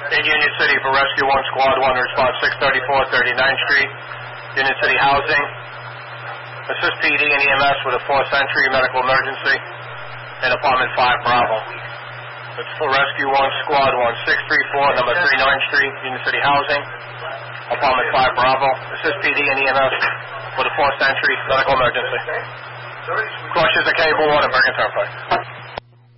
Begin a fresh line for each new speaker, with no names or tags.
In Union City for Rescue 1, Squad 1, response 634 39th Street, Union City Housing. Assist PD and EMS with a 4th Century medical emergency in apartment 5 Bravo. It's for Rescue 1, Squad 1, 634, number 39th Street, Union City Housing, apartment 5 Bravo. Assist PD and EMS with a 4th Century medical emergency. Crushes a cable on a Bergen Turnpike.